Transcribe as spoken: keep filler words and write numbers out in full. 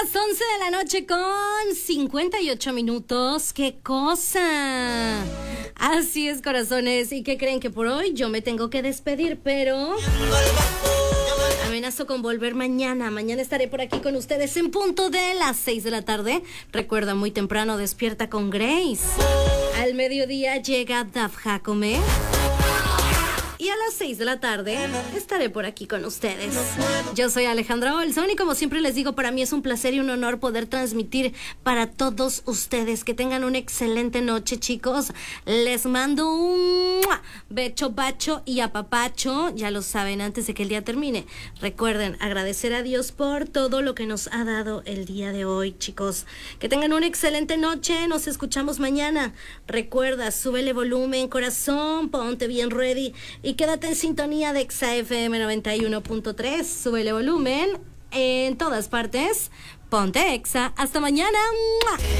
las once de la noche con cincuenta y ocho minutos. ¡Qué cosa! Así es, corazones. ¿Y qué creen? Que por hoy yo me tengo que despedir, pero amenazo con volver mañana. Mañana estaré por aquí con ustedes en punto de las seis de la tarde. Recuerda, muy temprano despierta con Grace. Al mediodía llega Daf Jacome. Y a las seis de la tarde estaré por aquí con ustedes. Yo soy Alejandra Olson y como siempre les digo, para mí es un placer y un honor poder transmitir para todos ustedes. Que tengan una excelente noche, chicos. Les mando un becho, bacho y apapacho. Ya lo saben, antes de que el día termine. Recuerden agradecer a Dios por todo lo que nos ha dado el día de hoy, chicos. Que tengan una excelente noche. Nos escuchamos mañana. Recuerda, súbele volumen, corazón, ponte bien ready y quédate en sintonía de Exa F M noventa y uno punto tres. Súbele volumen en todas partes. Ponte Exa. Hasta mañana. ¡Mua!